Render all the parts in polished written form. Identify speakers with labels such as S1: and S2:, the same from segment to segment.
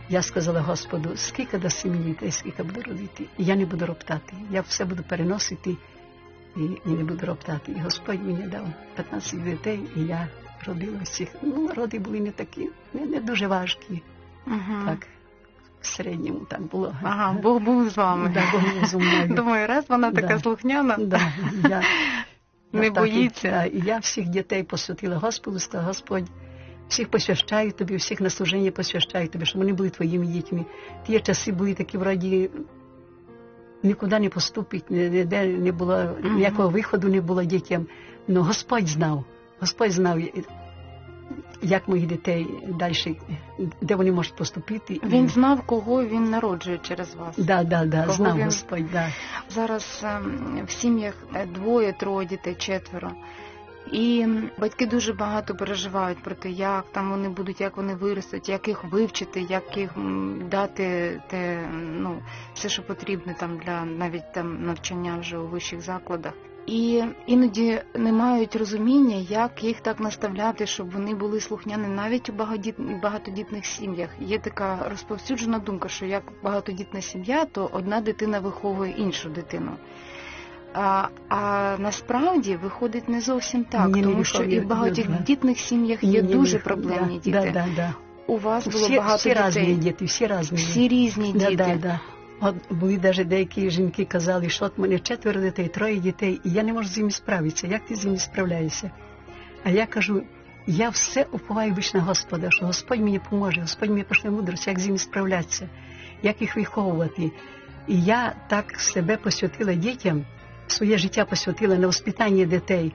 S1: Я сказала Господу, скільки даси мені дітей, скільки буду родити. І я не буду роптати. Я все буду переносити і не буду роптати. І Господь мені дав 15 дітей, і я родила всіх. Ну, роди були не такі, не дуже важкі. Так, в середньому так було.
S2: Ага, Бог був з вами.
S1: Да, Бог був зі мною.
S2: Думаю, раз вона така слухняна, не боїться.
S1: І я всіх дітей посвятила Господу, сказала, Господь, всіх посвящаю тобі, всіх на служіння посвящаю тобі, щоб вони були твоїми дітьми. Ті часи були такі, вроді, нікуди не поступить, ніде не було, ніякого виходу не було дітям. Но Господь знав, як моїх дітей далі, де вони можуть поступити.
S2: Він знав, кого він народжує через вас.
S1: Да, знав він... Господь, да.
S2: Зараз в сім'ях 2, 3 дітей, 4. І батьки дуже багато переживають про те, як там вони будуть, як вони виростуть, як їх вивчити, як їх дати те, все, що потрібно там для навіть там навчання вже у вищих закладах. І іноді не мають розуміння, як їх так наставляти, щоб вони були слухняні навіть у багатодітних сім'ях. Є така розповсюджена думка, що як багатодітна сім'я, то одна дитина виховує іншу дитину. А насправді виходить не зовсім так, тому що і в багатодітних сім'ях є дуже проблемні діти. У вас було багато дітей. Всі різні діти.
S1: От були навіть деякі жінки казали, що от в мене 4 дітей, 3 дітей, і я не можу з ними справитися. Як ти з ними справляєшся? А я кажу, я все уповаю вічно на Господа, що Господь мені поможе, Господь мені пошле мудрость, як з ними справлятися, як їх виховувати. І я так себе посвятила дітям, своє життя посвятила на воспитання дітей.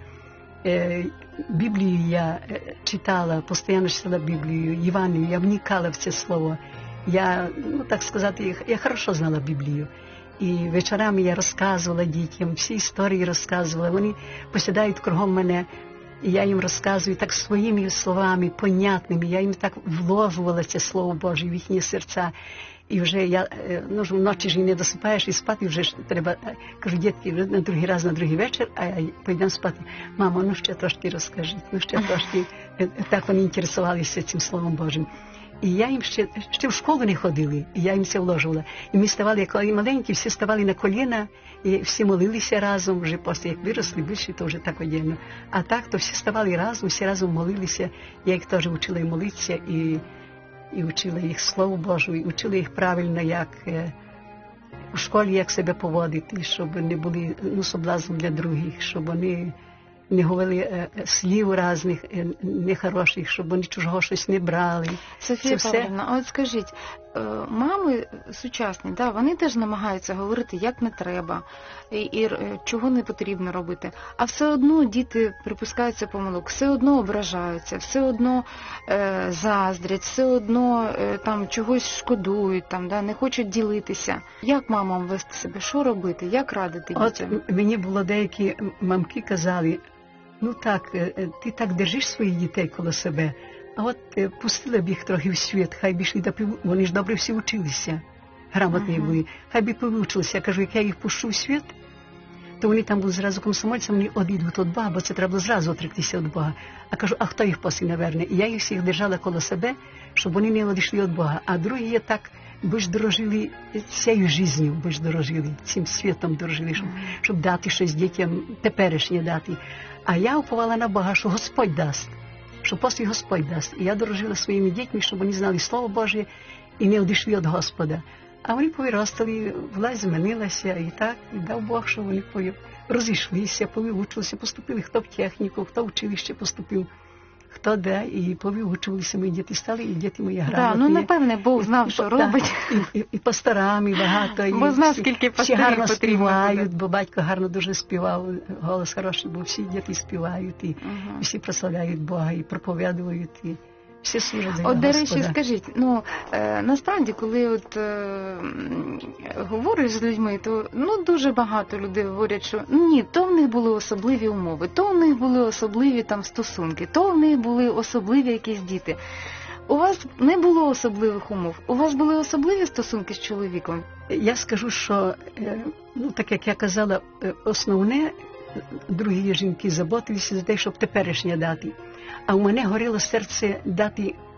S1: Біблію я читала, постійно читала Біблію, Євангелію, я вникала в це слово. Я, так сказати, я хорошо знала Біблію. І вечорами я розказувала дітям, всі історії розказувала. Вони посідають кругом мене, і я їм розказую так своїми словами, понятними. Я їм так вложувала це Слово Боже в їхні серця. І вже я, вночі ж і не досипаєш, і спати вже ж треба, кажу, дітки, на другий раз, на другий вечір, а я пойдемо спати. Мамо, ще трошки розкажіть, ще трошки. Так вони інтересувалися цим Словом Божим. І я їм ще в школу не ходили, і я їм це вложувала. І ми ставали, коли маленькі, всі ставали на коліна, і всі молилися разом, вже після як виросли більше, то вже так одягно. А так, то всі ставали разом, всі разом молилися. Я їх теж вчила і молитися, і вчила їх Слову Божу, і вчила їх правильно, як у школі, як себе поводити, щоб не були соблазном для других, щоб вони не говорили слів різних, нехороших, щоб вони чужого щось не брали.
S2: Софія Павлівна, а от скажіть, мами сучасні, вони теж намагаються говорити, як не треба, і чого не потрібно робити, а все одно діти припускаються помилок, все одно ображаються, все одно заздрять, все одно там чогось шкодують, не хочуть ділитися. Як мамам вести себе, що робити, як радити дітям?
S1: От мені було деякі мамки казали, ти так держиш своїх дітей коло себе, а от пустила б їх трохи в світ, хай б йшли, вони ж добре всі вчилися, грамотні були, хай би повивчилися. Я кажу, як я їх пущу в світ, то вони там будуть зразу комсомольцями, вони одійдуть від Бога, бо це треба було зразу отректися від Бога. А кажу, а хто їх після наверне? І я їх всіх держала коло себе, щоб вони не одійшли від Бога. А другі є так, більш дорожили цією життю, більш дорожили, цим світом дорожили, щоб дати щось дітям теперішнє дати. А я уповала на Бога, що Господь дасть, що після Господь дасть. І я дорожила своїми дітьми, щоб вони знали Слово Боже і не одійшли від Господа. А вони повиростали, власть змінилася, і так, і дав Бог, що вони розійшлися, повивчилися, поступили, хто в техніку, хто в училище поступив, хто де, і повивчилися мої діти стали, і діти мої грамотні.
S2: Напевне, Бог знав, що робить.
S1: І пасторами багато.
S2: Бо знав, скільки пасторів
S1: гарно співають, бо батько гарно дуже співав, голос хороший, бо всі діти співають, і всі прославляють Бога, і проповідують, і всі служать за Господа.
S2: До речі, скажіть, насправді, коли говориш з людьми, то дуже багато людей говорять, що ні, то в них були особливі умови, то в них були особливі стосунки, то в них були особливі якісь діти. У вас не було особливих умов, у вас були особливі стосунки з чоловіком?
S1: Я скажу, що, так як я казала, основне, другі жінки заботилися за те, щоб теперішнє дати. А у мене горіло серце дати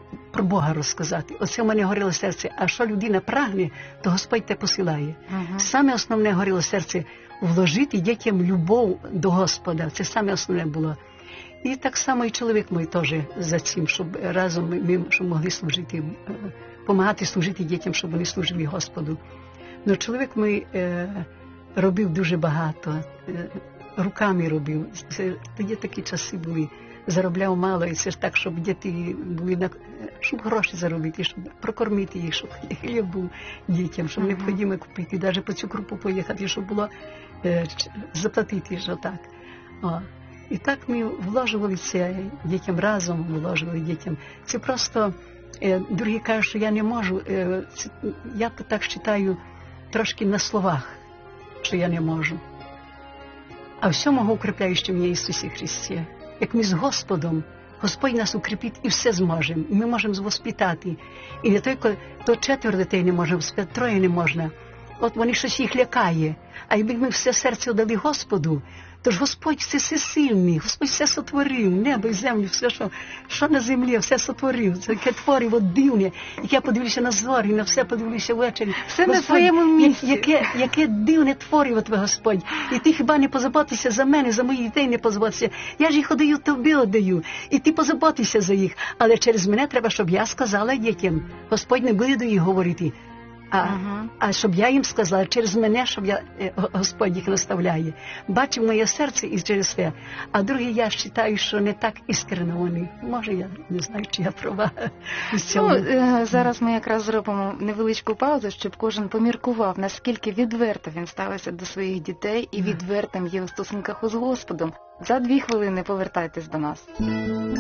S1: про Бога розказати. Оце в мене горіло серце. А що людина прагне, то Господь те посилає. Саме основне горіло серце – вложити дітям любов до Господа. Це саме основне було. І так само і чоловік мій теж за цим, щоб разом ми щоб могли служити, допомагати служити дітям, щоб вони служили Господу. Но чоловік мій робив дуже багато, руками робив. Тоді такі часи були. Заробляв мало, і це ж так, щоб діти були, щоб гроші заробити, щоб прокормити їх, щоб хліб був дітям, щоб необхідно купити, навіть по цю крупу поїхати, щоб було заплатити, що так. О. І так ми вложували це дітям разом, вложували дітям. Це просто, другі кажуть, що я не можу, я так вважаю трошки на словах, що я не можу. А всьому укріпляючим є Ісусі Христі. Як ми з Господом, Господь нас укріпить і все зможемо. І ми можемо воспитати. І не тільки то 4 дітей не можемо воспитати, 3 не можна. От вони щось їх лякає. А якби ми все серце дали Господу, то ж Господь все всесильний, Господь все сотворив, небо і землю, все, що на землі, все сотворив. Це яке творив от дивне, яке я подивлюся на зорі, на все подивлюся ввечері.
S2: Все
S1: Господь,
S2: на своєму місці.
S1: Яке дивне творив твій Господь. І ти хіба не позаботишся за мене, за моїх дітей не позаботишся. Я ж їх отдаю, тобі віддаю. І ти позаботишся за їх. Але через мене треба, щоб я сказала дітям. Господь не буде до їх говорити. А щоб я їм сказала, через мене, щоб Господь їх наставляє. Бачив моє серце і через це. А другі, я вважаю, що не так іскрено вони. Може, я не знаю, чи я права.
S2: Зараз ми якраз зробимо невеличку паузу, щоб кожен поміркував, наскільки відверто він ставиться до своїх дітей і відвертим є у стосунках із Господом. За 2 хвилини повертайтесь до нас.